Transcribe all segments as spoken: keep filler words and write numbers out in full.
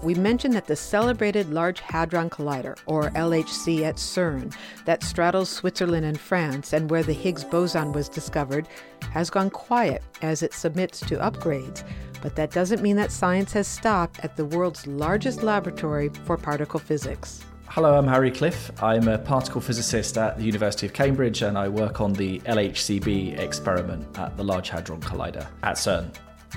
we mentioned that the celebrated Large Hadron Collider, or L H C at CERN, that straddles Switzerland and France and where the Higgs boson was discovered, has gone quiet as it submits to upgrades. But that doesn't mean that science has stopped at the world's largest laboratory for particle physics. Hello, I'm Harry Cliff. I'm a particle physicist at the University of Cambridge, and I work on the L H C B experiment at the Large Hadron Collider at CERN.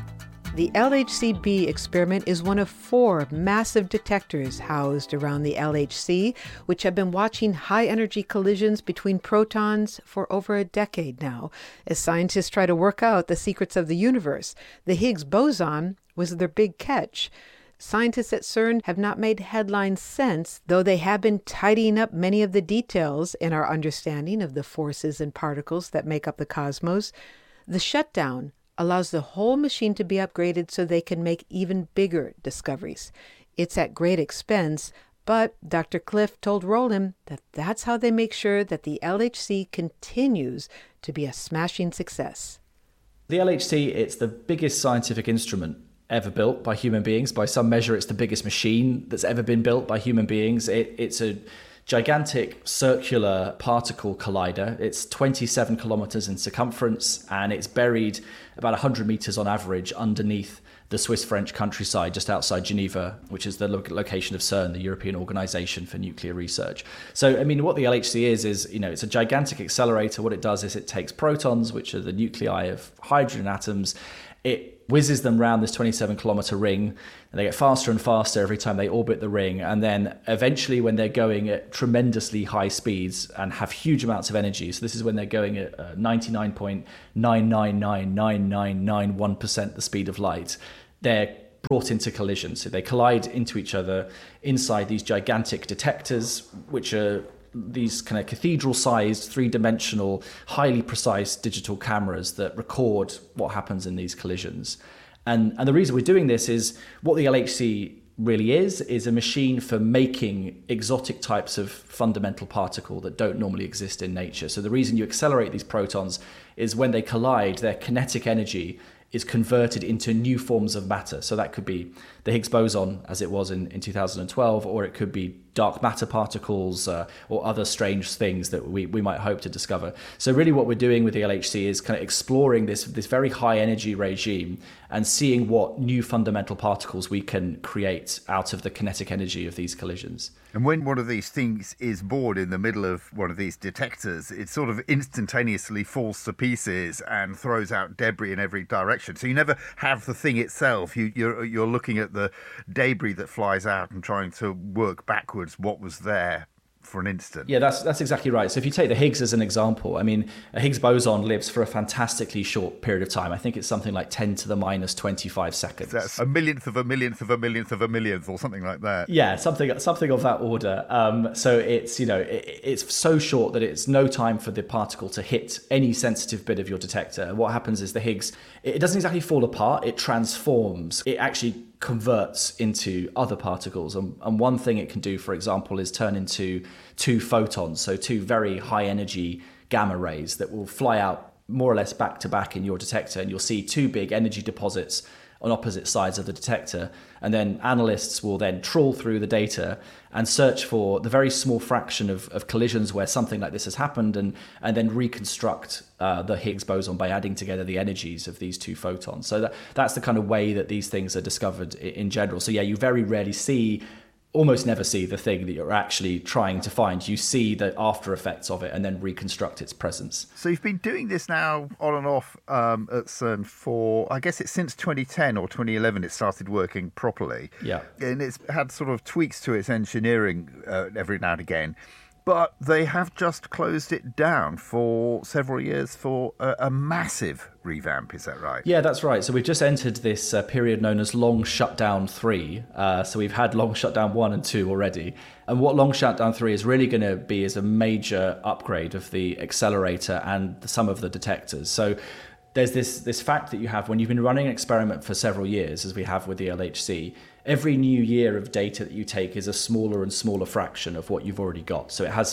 The L H C B experiment is one of four massive detectors housed around the L H C, which have been watching high-energy collisions between protons for over a decade now, as scientists try to work out the secrets of the universe. The Higgs boson was their big catch. Scientists at CERN have not made headlines since, though they have been tidying up many of the details in our understanding of the forces and particles that make up the cosmos. The shutdown allows the whole machine to be upgraded so they can make even bigger discoveries. It's at great expense, but Doctor Cliff told Roland that that's how they make sure that the L H C continues to be a smashing success. The L H C, it's the biggest scientific instrument ever built by human beings. By some measure, it's the biggest machine that's ever been built by human beings. It, it's a gigantic circular particle collider. It's twenty-seven kilometers in circumference, and it's buried about one hundred meters on average underneath the Swiss-French countryside just outside Geneva, which is the lo- location of CERN, the European Organization for Nuclear Research. So, I mean, what the L H C is, is, you know, it's a gigantic accelerator. What it does is it takes protons, which are the nuclei of hydrogen atoms, it whizzes them around this twenty-seven kilometer ring, and they get faster and faster every time they orbit the ring. And then eventually, when they're going at tremendously high speeds and have huge amounts of energy, so this is when they're going at uh, ninety-nine point nine nine nine nine nine nine one percent the speed of light, they're brought into collision. So they collide into each other inside these gigantic detectors, which are these kind of cathedral-sized, three-dimensional, highly precise digital cameras that record what happens in these collisions. And, and the reason we're doing this is what the L H C really is, is a machine for making exotic types of fundamental particle that don't normally exist in nature. So the reason you accelerate these protons is when they collide, their kinetic energy is converted into new forms of matter. So that could be the Higgs boson, as it was in, in two thousand twelve, or it could be dark matter particles uh, or other strange things that we, we might hope to discover. So really what we're doing with the L H C is kind of exploring this, this very high energy regime and seeing what new fundamental particles we can create out of the kinetic energy of these collisions. And when one of these things is bored in the middle of one of these detectors, it sort of instantaneously falls to pieces and throws out debris in every direction. So you never have the thing itself. You, you're, you're looking at the debris that flies out and trying to work backwards what was there for an instant. Yeah, that's that's exactly right. So if you take the Higgs as an example, I mean, a Higgs boson lives for a fantastically short period of time. I think it's something like ten to the minus twenty-five seconds. That's a millionth of a millionth of a millionth of a millionth or something like that. Yeah, something something of that order. Um, so it's, you know, it, it's so short that it's no time for the particle to hit any sensitive bit of your detector. And what happens is the Higgs, it doesn't exactly fall apart, it transforms. It actually converts into other particles. And, and one thing it can do, for example, is turn into two photons, so two very high energy gamma rays that will fly out more or less back to back in your detector, and you'll see two big energy deposits on opposite sides of the detector. And then analysts will then trawl through the data and search for the very small fraction of, of collisions where something like this has happened, and, and then reconstruct uh, the Higgs boson by adding together the energies of these two photons. So that, that's the kind of way that these things are discovered in, in general. So yeah, you very rarely see, almost never see the thing that you're actually trying to find. You see the after effects of it and then reconstruct its presence. So you've been doing this now on and off um, at CERN for, I guess it's since twenty ten or twenty eleven it started working properly. Yeah. And it's had sort of tweaks to its engineering uh, every now and again. But they have just closed it down for several years for a, a massive revamp, is that right? Yeah, that's right. So we've just entered this uh, period known as Long Shutdown three. Uh, so we've had Long Shutdown one and two already. And what Long Shutdown three is really going to be is a major upgrade of the accelerator and some of the detectors. So there's this this fact that you have when you've been running an experiment for several years, as we have with the L H C, every new year of data that you take is a smaller and smaller fraction of what you've already got. So it has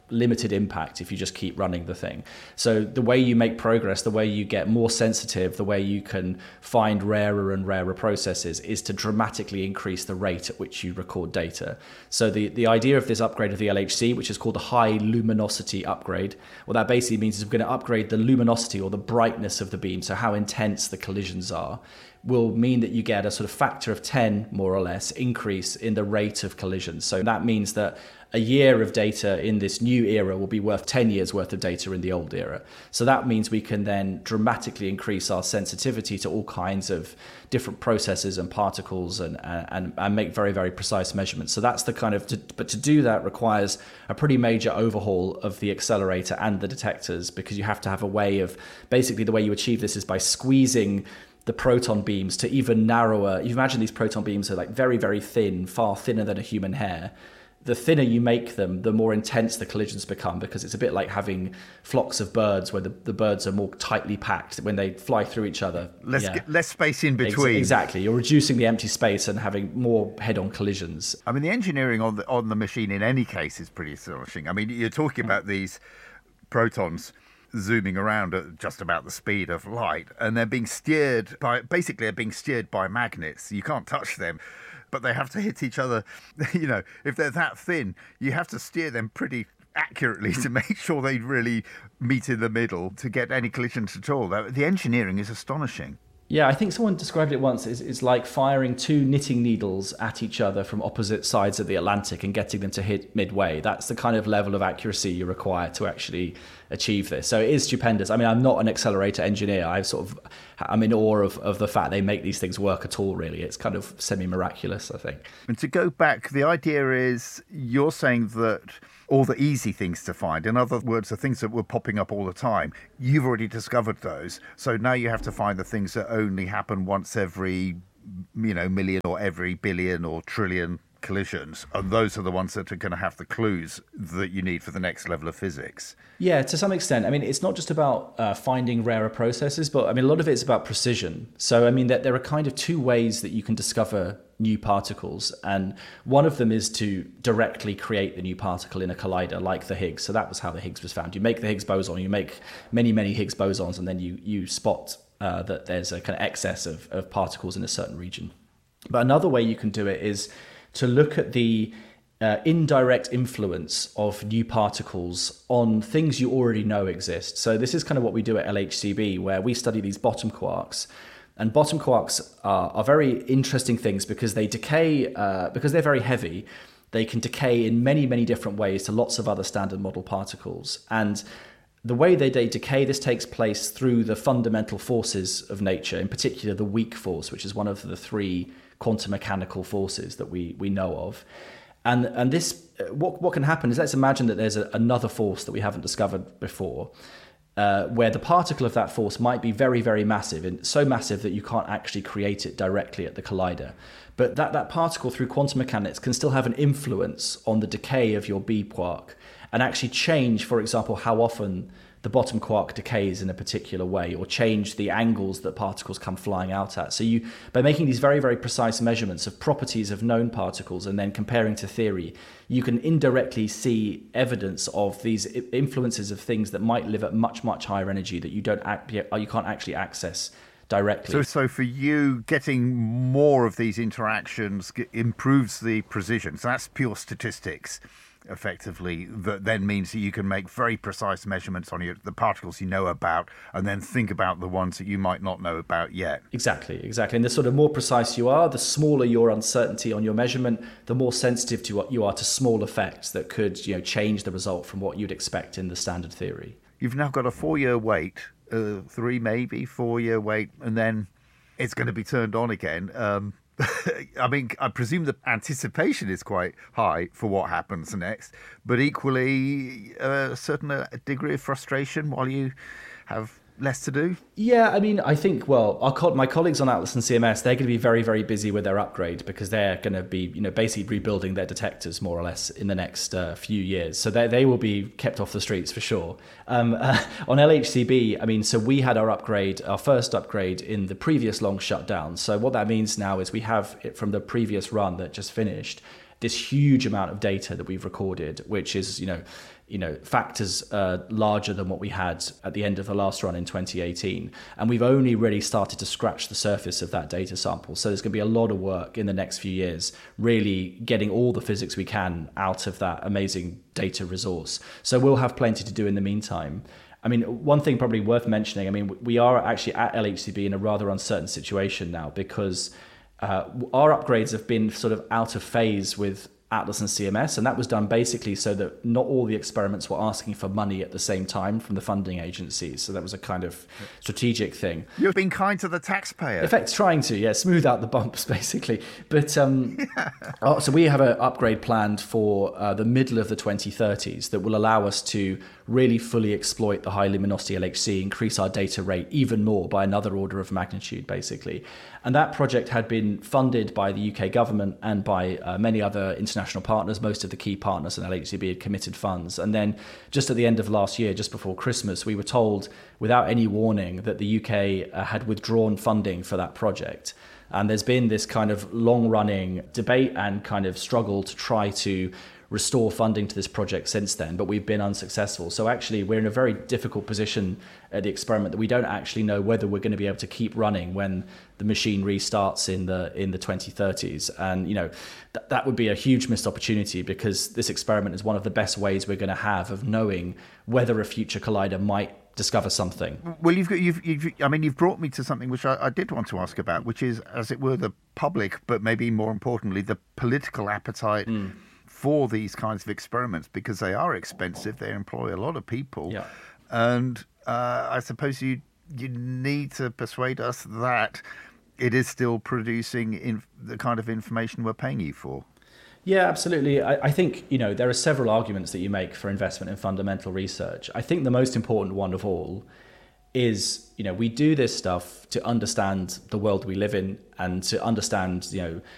limited impact if you just keep running the thing. So the way you make progress, the way you get more sensitive, the way you can find rarer and rarer processes is to dramatically increase the rate at which you record data. So the, the idea of this upgrade of the L H C, which is called the high luminosity upgrade, what that basically means is we're going to upgrade the luminosity or the brightness of the beam, so how intense the collisions are, will mean that you get a sort of factor of ten, more or less, increase in the rate of collisions. So that means that a year of data in this new era will be worth ten years worth of data in the old era. So that means we can then dramatically increase our sensitivity to all kinds of different processes and particles and and, and make very, very precise measurements. So that's the kind of, to, but to do that requires a pretty major overhaul of the accelerator and the detectors, because you have to have a way of, basically the way you achieve this is by squeezing the proton beams to even narrower. You imagine these proton beams are like very, very thin, far thinner than a human hair. The thinner you make them, the more intense the collisions become, because it's a bit like having flocks of birds where the, the birds are more tightly packed when they fly through each other. Less, yeah. less space in between. Ex- exactly. You're reducing the empty space and having more head-on collisions. I mean, the engineering on the, on the machine in any case is pretty astonishing. I mean, you're talking about these protons zooming around at just about the speed of light, and they're being steered by, basically they're being steered by magnets. You can't touch them, but they have to hit each other. You know, if they're that thin, you have to steer them pretty accurately to make sure they really meet in the middle to get any collisions at all. The engineering is astonishing. Yeah, I think someone described it once. It's, it's like firing two knitting needles at each other from opposite sides of the Atlantic and getting them to hit midway. That's the kind of level of accuracy you require to actually achieve this. So it is stupendous. I mean, I'm not an accelerator engineer. I've sort of, I'm in awe of, of the fact they make these things work at all, really. It's kind of semi-miraculous, I think. And to go back, the idea is you're saying that all the easy things to find, in other words, the things that were popping up all the time, you've already discovered those. So now you have to find the things that only happen once every, you know, million or every billion or trillion collisions, and those are the ones that are going to have the clues that you need for the next level of physics. Yeah, to some extent. I mean, it's not just about uh, finding rarer processes, but I mean, a lot of it's about precision. So, I mean, that there are kind of two ways that you can discover new particles, and one of them is to directly create the new particle in a collider like the Higgs. So that was how the Higgs was found. You make the Higgs boson, you make many, many Higgs bosons, and then you you spot uh, that there's a kind of excess of, of particles in a certain region. But another way you can do it is to look at the uh, indirect influence of new particles on things you already know exist. So this is kind of what we do at L H C B, where we study these bottom quarks. And bottom quarks are, are very interesting things because they decay, uh, because they're very heavy, they can decay in many, many different ways to lots of other standard model particles. And the way they, they decay, this takes place through the fundamental forces of nature, in particular the weak force, which is one of the three quantum mechanical forces that we we know of. And and this, what what can happen is, let's imagine that there's a, another force that we haven't discovered before, uh, where the particle of that force might be very, very massive, and so massive that you can't actually create it directly at the collider. But that, that particle, through quantum mechanics, can still have an influence on the decay of your B quark and actually change, for example, how often the bottom quark decays in a particular way, or change the angles that particles come flying out at. So you, by making these very, very precise measurements of properties of known particles and then comparing to theory, you can indirectly see evidence of these influences of things that might live at much, much higher energy that you don't act, you can't actually access directly. So, so for you, getting more of these interactions improves the precision. So that's pure statistics, effectively, that then means that you can make very precise measurements on your, the particles you know about, and then think about the ones that you might not know about yet. Exactly, exactly. And the sort of more precise you are, the smaller your uncertainty on your measurement, the more sensitive to what you are to small effects that could, you know, change the result from what you'd expect in the standard theory. You've now got a four-year wait, uh, three maybe, four-year wait, and then it's going to be turned on again. Um, I mean, I presume the anticipation is quite high for what happens next, but equally a certain degree of frustration while you have less to do? Yeah, I mean, I think, well, our co- my colleagues on Atlas and C M S, they're going to be very, very busy with their upgrade because they're going to be, you know, basically rebuilding their detectors more or less in the next uh, few years. So they they will be kept off the streets for sure. Um, uh, on L H C B, I mean, so we had our upgrade, our first upgrade in the previous long shutdown. So what that means now is we have it from the previous run that just finished. this huge amount of data that we've recorded, which is, you know, you know, factors uh, larger than what we had at the end of the last run in twenty eighteen. And we've only really started to scratch the surface of that data sample. So there's going to be a lot of work in the next few years, really getting all the physics we can out of that amazing data resource. So we'll have plenty to do in the meantime. I mean, one thing probably worth mentioning, I mean, we are actually at L H C B in a rather uncertain situation now because uh, our upgrades have been sort of out of phase with Atlas and C M S, and that was done basically so that not all the experiments were asking for money at the same time from the funding agencies. So that was a kind of strategic thing. You've been kind to the taxpayer. In effect, trying to, yeah, smooth out the bumps, basically. But um, yeah. oh, so we have an upgrade planned for uh, the middle of the twenty thirties that will allow us to really fully exploit the high luminosity L H C, increase our data rate even more by another order of magnitude, basically. And that project had been funded by the U K government and by uh, many other international partners. Most of the key partners in L H C B had committed funds. And then just at the end of last year, just before Christmas, we were told without any warning that the U K uh, had withdrawn funding for that project. And there's been this kind of long-running debate and kind of struggle to try to restore funding to this project since then, but we've been unsuccessful. So actually we're in a very difficult position at the experiment that we don't actually know whether we're going to be able to keep running when the machine restarts in the in the twenty thirties. And you know th- that would be a huge missed opportunity because this experiment is one of the best ways we're going to have of knowing whether a future collider might discover something. Well, you've got, you've, you've, I mean, you've brought me to something which I, I did want to ask about, which is, as it were, the public, but maybe more importantly, the political appetite mm. for these kinds of experiments, because they are expensive, they employ a lot of people, yeah. and uh, I suppose you you need to persuade us that it is still producing in the kind of information we're paying you for. Yeah, absolutely. I, I think, you know, there are several arguments that you make for investment in fundamental research. I think the most important one of all is, you know, we do this stuff to understand the world we live in and to understand, you know,